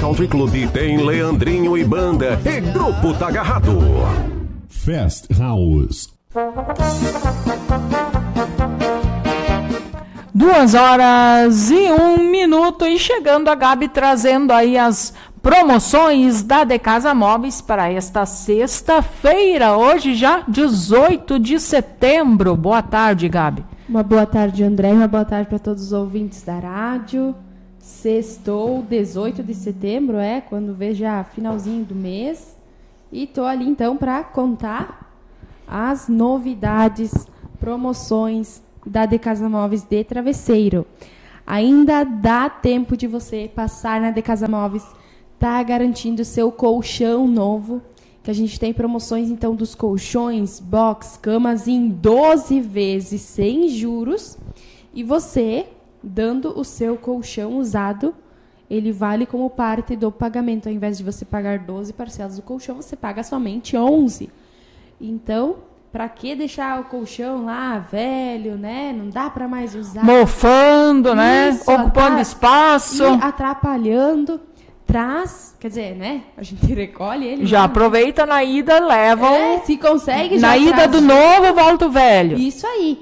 Country Club tem Leandrinho e Banda e Grupo Tá Agarrado. Fast House. 2h01 e chegando a Gabi trazendo aí as promoções da De Casa Móveis para esta sexta-feira, hoje já 18 de setembro. Boa tarde, Gabi. Uma boa tarde, André, uma boa tarde para todos os ouvintes da rádio. Sextou, 18 de setembro, quando vê já finalzinho do mês. E tô ali então para contar as novidades, promoções da De Casa Móveis de Travesseiro. Ainda dá tempo de você passar na De Casa Móveis, tá garantindo seu colchão novo, que a gente tem promoções então dos colchões, box, camas em 12 vezes sem juros, e você, dando o seu colchão usado, ele vale como parte do pagamento. Ao invés de você pagar 12 parcelas do colchão, você paga somente 11. Então, para que deixar o colchão lá velho, né? Não dá para mais usar. Mofando, né? Ocupando espaço. E atrapalhando. Traz, quer dizer, né? A gente recolhe ele. Já aproveita na ida, leva. Se consegue, já na ida do novo, volta o velho. Isso aí.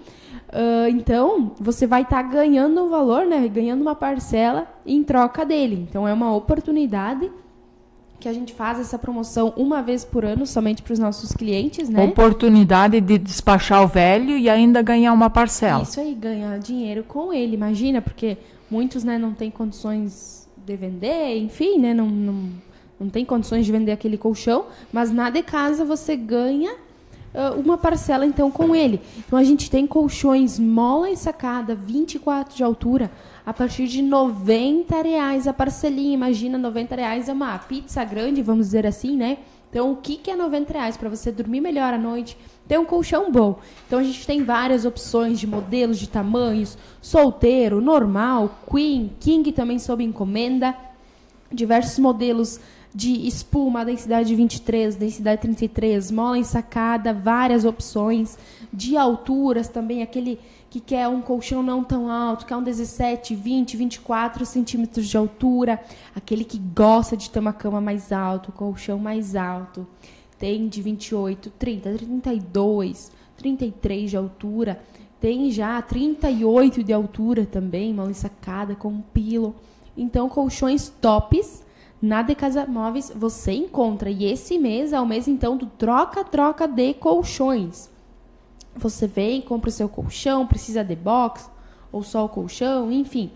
Então, você vai estar ganhando um valor, né? Ganhando uma parcela em troca dele. Então, é uma oportunidade que a gente faz essa promoção uma vez por ano, somente para os nossos clientes, né? Oportunidade de despachar o velho e ainda ganhar uma parcela. Isso aí, ganhar dinheiro com ele, imagina, porque muitos, né, não têm condições de vender, enfim, né, não tem condições de vender aquele colchão, mas na De Casa você ganha uma parcela, então, com ele. Então, a gente tem colchões mola ensacada, 24 de altura, a partir de R$90 a parcelinha. Imagina, R$90 é uma pizza grande, vamos dizer assim, né? Então, o que é R$90 para você dormir melhor à noite? Ter um colchão bom. Então, a gente tem várias opções de modelos, de tamanhos, solteiro, normal, queen, king também sob encomenda, diversos modelos de espuma, densidade 23, densidade 33, mola ensacada, várias opções de alturas também, aquele que quer um colchão não tão alto, quer um 17, 20, 24 centímetros de altura, aquele que gosta de ter uma cama mais alta, colchão mais alto, tem de 28, 30, 32, 33 de altura, tem já 38 de altura também, mola ensacada com um pilo. Então, colchões tops na De Casa Móveis você encontra. E esse mês é o mês, então, do troca-troca de colchões. Você vem, compra o seu colchão, precisa de box, ou só o colchão, enfim.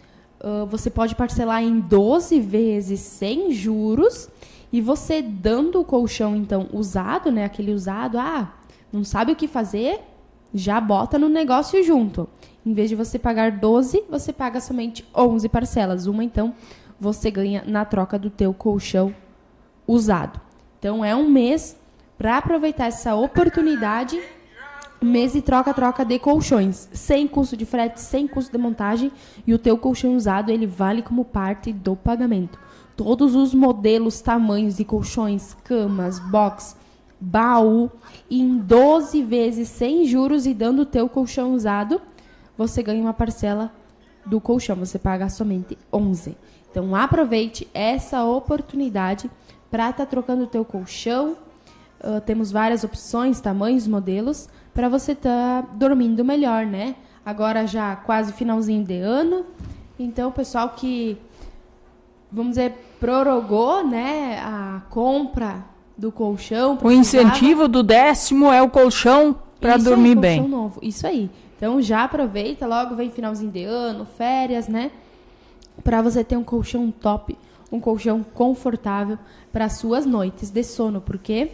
Você pode parcelar em 12 vezes sem juros. E você dando o colchão, então, usado, né? Aquele usado, não sabe o que fazer, já bota no negócio junto. Em vez de você pagar 12, você paga somente 11 parcelas. Uma, então, você ganha na troca do teu colchão usado. Então, é um mês para aproveitar essa oportunidade, mês de troca-troca de colchões, sem custo de frete, sem custo de montagem, e o teu colchão usado, ele vale como parte do pagamento. Todos os modelos, tamanhos de colchões, camas, box, baú, em 12 vezes sem juros, e dando o teu colchão usado, você ganha uma parcela do colchão, você paga somente 11. Então, aproveite essa oportunidade para estar trocando o teu colchão. Temos várias opções, tamanhos, modelos, para você estar dormindo melhor, né? Agora já quase finalzinho de ano. Então, o pessoal que, vamos dizer, prorrogou, né, a compra do colchão. O incentivo do 10º é o colchão para dormir bem. Colchão novo, isso aí. Então, já aproveita, logo vem finalzinho de ano, férias, né? Para você ter um colchão top, um colchão confortável para suas noites de sono, porque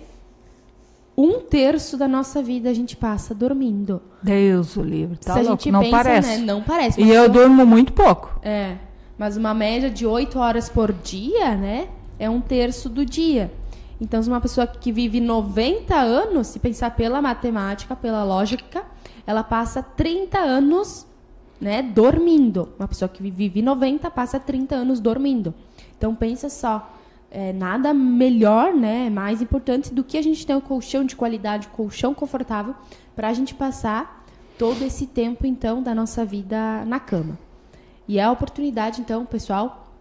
1/3 da nossa vida a gente passa dormindo. Deus o livre, tá louco, gente não pensa, parece. Né, não parece. E eu durmo muito pouco. Mas uma média de 8 horas por dia, né, é 1/3 do dia. Então, se uma pessoa que vive 90 anos, se pensar pela matemática, pela lógica, ela passa 30 anos, né, dormindo. Uma pessoa que vive 90 passa 30 anos dormindo. Então, pensa só, nada melhor, né, mais importante do que a gente ter um colchão de qualidade, um colchão confortável, para a gente passar todo esse tempo, então, da nossa vida na cama. E é a oportunidade, então, pessoal,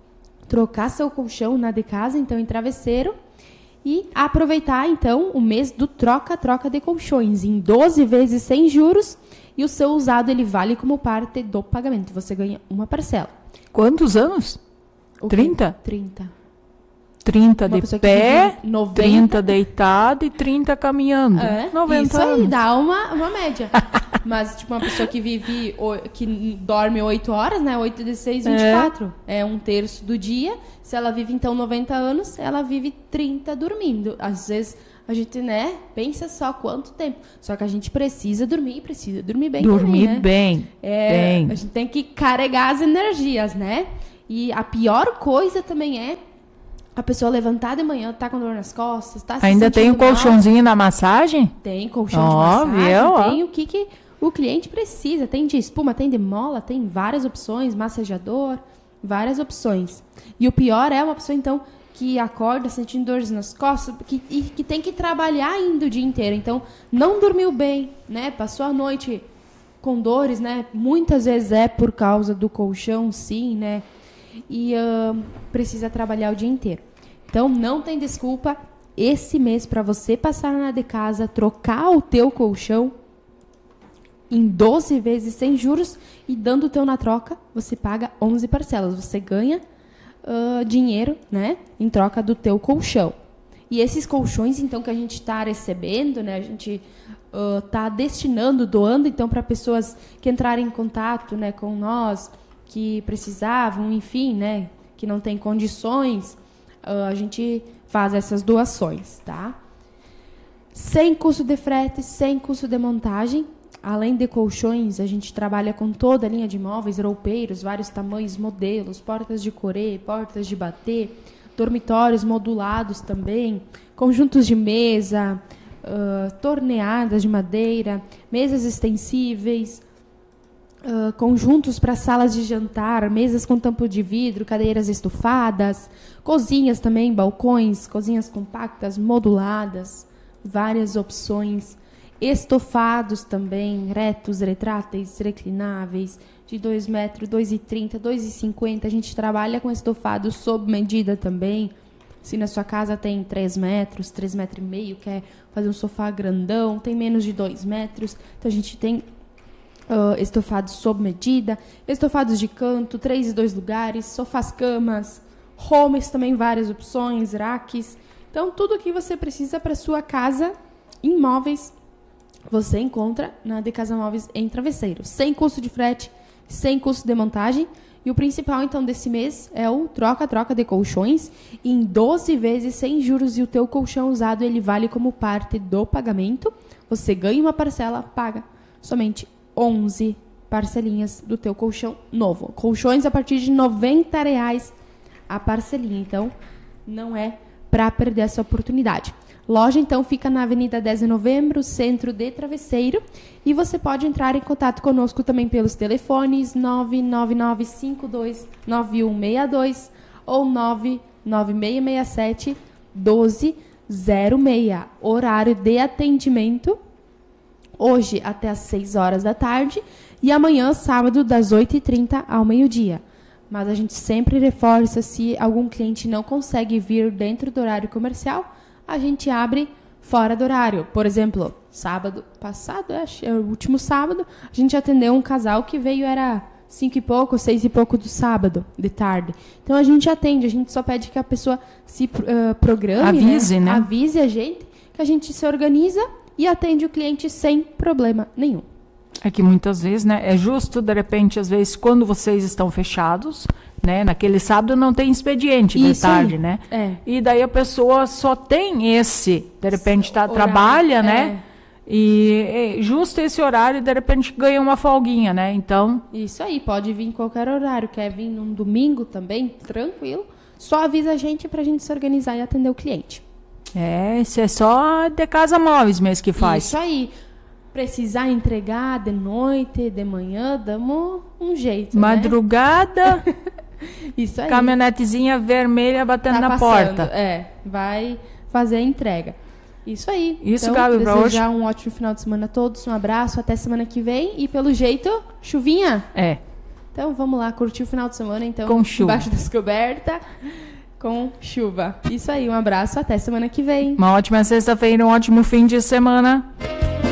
trocar seu colchão na de casa, então em travesseiro, e aproveitar então o mês do troca-troca de colchões em 12 vezes sem juros, e o seu usado ele vale como parte do pagamento. Você ganha uma parcela. Quantos anos? O quê? 30? 30. 30 Uma de pessoa que pé, vive 90. 30 deitado e 30 caminhando. 90 isso aí, anos. dá uma média. Mas, tipo, uma pessoa que vive, que dorme 8 horas, né? 8 de 6, 24. É um terço do dia. Se ela vive, então, 90 anos, ela vive 30 dormindo. Às vezes, a gente, né, pensa só quanto tempo. Só que a gente precisa dormir bem Dormir também, né? bem. Bem. A gente tem que carregar as energias, né? E a pior coisa também é a pessoa levantar de manhã, tá com dor nas costas, tá se Ainda tem o sentindo mal. colchãozinho na massagem? Tem colchão de massagem, viu? tem o que o cliente precisa. Tem de espuma, tem de mola, tem várias opções, massageador, várias opções. E o pior é uma pessoa, então, que acorda sentindo dores nas costas e que tem que trabalhar ainda o dia inteiro. Então, não dormiu bem, né? Passou a noite com dores, né? Muitas vezes é por causa do colchão, sim, né? E precisa trabalhar o dia inteiro. Então, não tem desculpa esse mês para você passar na de casa, trocar o teu colchão em 12 vezes sem juros e dando o teu na troca, você paga 11 parcelas. Você ganha dinheiro, né, em troca do teu colchão. E esses colchões, então, que a gente está recebendo, né, a gente está destinando, doando, então, para pessoas que entrarem em contato, né, com nós, que precisavam, enfim, né, que não tem condições, a gente faz essas doações, tá? Sem custo de frete, sem custo de montagem. Além de colchões, a gente trabalha com toda a linha de móveis, roupeiros, vários tamanhos, modelos, portas de corê, portas de bater, dormitórios modulados também, conjuntos de mesa, torneadas de madeira, mesas extensíveis, conjuntos para salas de jantar, mesas com tampo de vidro, cadeiras estufadas, cozinhas também, balcões, cozinhas compactas, moduladas, várias opções, estofados também, retos, retráteis, reclináveis, de 2 metros, 2,30, 2,50. A gente trabalha com estofados sob medida também. Se na sua casa tem 3 metros, 3,5 metros, quer fazer um sofá grandão, tem menos de 2 metros, então a gente tem estofados sob medida, estofados de canto, 3 e 2 lugares, sofás-camas, homes também, várias opções, racks. Então, tudo o que você precisa para sua casa, em móveis, você encontra na De Casa Móveis em Travesseiro. Sem custo de frete, sem custo de montagem. E o principal, então, desse mês é o troca-troca de colchões em 12 vezes sem juros. E o teu colchão usado, ele vale como parte do pagamento. Você ganha uma parcela, paga somente 11 parcelinhas do teu colchão novo. Colchões a partir de R$90 a parcelinha. Então, não é para perder essa oportunidade. Loja, então, fica na Avenida 10 de Novembro, centro de Travesseiro. E você pode entrar em contato conosco também pelos telefones 999529162 ou 99667-1206. Horário de atendimento hoje até às 6 horas da tarde e amanhã, sábado, das 8h30 ao meio-dia. Mas a gente sempre reforça, se algum cliente não consegue vir dentro do horário comercial, a gente abre fora do horário. Por exemplo, sábado passado, acho, o último sábado, a gente atendeu um casal que veio, era 5 e pouco, 6 e pouco do sábado, de tarde. Então, a gente atende, a gente só pede que a pessoa se programe, avise, né? Avise a gente, que a gente se organiza e atende o cliente sem problema nenhum. É que muitas vezes, né, é justo, de repente, às vezes, quando vocês estão fechados, né, naquele sábado não tem expediente de tarde, né? É. E daí a pessoa só tem esse, de repente trabalha, né? E justo esse horário, de repente ganha uma folguinha, né? Então, isso aí, pode vir em qualquer horário. Quer vir num domingo também, tranquilo. Só avisa a gente pra gente se organizar e atender o cliente. isso é só De Casa Móveis mesmo que faz. Isso aí. Precisar entregar de noite, de manhã, damos um jeito, madrugada, né? Isso aí. Caminhonetezinha vermelha batendo na porta. Vai fazer a entrega. Isso aí. Isso, então, Gabi, pra hoje. Desejar um ótimo final de semana a todos. Um abraço, até semana que vem. E pelo jeito, chuvinha. Então vamos lá, curtir o final de semana, então, Com chuva. embaixo das cobertas, com chuva. Isso aí, um abraço, até semana que vem. Uma ótima sexta-feira, um ótimo fim de semana.